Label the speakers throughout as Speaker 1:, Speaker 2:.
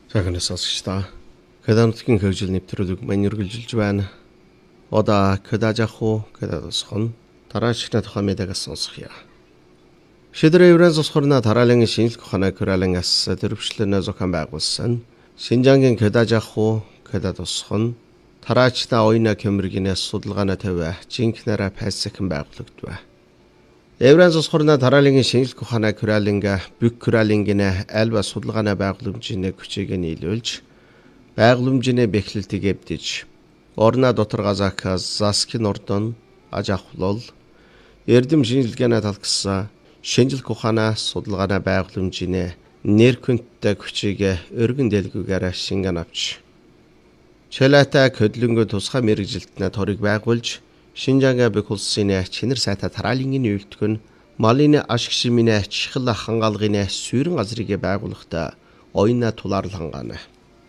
Speaker 1: Сайхан сонсогчдоо. Кэданутгийн хөгжил нэвтрүүлэг мань үргэлжилж байна. Одоо кэдажаху кэдадосхон тараашигна тухай мэдээгээ сонсгоё. Шидрэ еврэн сосхорна тараалын шинжлэх ухааны куралын ас төрөвчлөнөө зохион байгуулсан Шинжангийн кэдажаху кэдадосхон тараачна ойна кэмэргинээс судалгааны тавиа жинкнараа пайсагхан байгуулагдав. Еврэн сосхорна тараалын шинжлэх ухааны куралынга бүх куралынгинэ альва судалгааны байгууламжийн хүчийг нийлүүлж байгууламжийн бэхлэлтийг эвдэж орна дотор газак заскин ордон ажахлол эрдэм шинжилгээний талхсан шинжлэх ухааны судалгааны байгууламжийн нэрхэнтэй хүчийг өргөн дэлгүүгээр шингэн авч чэлэта хөдлөнгө тусгай мэрэгжилтнээ торыг байгуулж Шинжанга бүх улсын чинэр сайта тараалын үйлдэх нь малын ашиг шимийн чихэл хангаалгын суурин газрыг байгуулахдаа ойна тулаарл хангаана.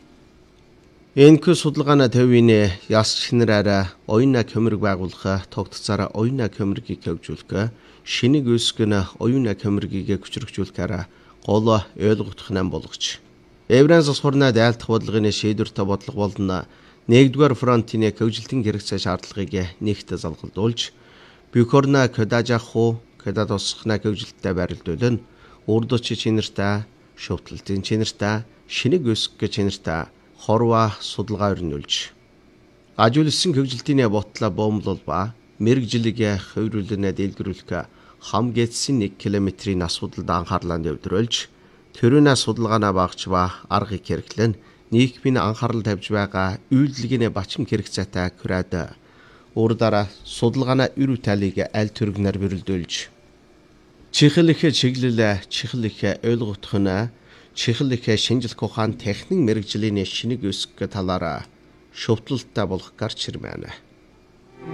Speaker 1: Энэхүү судалгааны төвийн яс чинэраараа ойна көмөрг байгуулах тогтцаараа ойна көмөргийг хөгжүүлэх шинийг үүсгэн ойна көмөргийг хүчрхжүүлэхээр гол ойлгогдох нам болгоч. Еврэн сосхорна дайлдах бодлогын шийдвэртэй бодлого болно. Нэгдүгээр фронтын хөгжилтийн хэрэгцээ шаардлагыг нэгт залгалдуулж бүх орны кэдажаху кэдадосхна хөгжилттэй барилдуулна. Урдч чинэртэй, шувталтын чинэртэй, шинийг өсгөх чинэртэй хорва судалгаа өрнүүлж ажуулсан хөгжилтийн ботлоо боомлол ба мэрэгжилийг хувирлуулнаа дэлгэрүүлэх хам гээдсэн 1 км-ийн асуудалд анхаарлаа төвлөрүүлж төрөний судалгаанаа багч ба аргыг хэрэглэн нийгмийн анхаарал тавьж байгаа үйлдэлгийн бачим хэрэгцээтэй хүрээд урдаараа судалгааны ür талыг аль төргнөр бэрэлдүүлж чихэл их чиглэл чихэл их ойлгох нь чихэл их шинжлэх ухааны техник мэрэгжлийн шинийг өсгөх талаараа шөвтлөлттэй болох гарч ирмээр.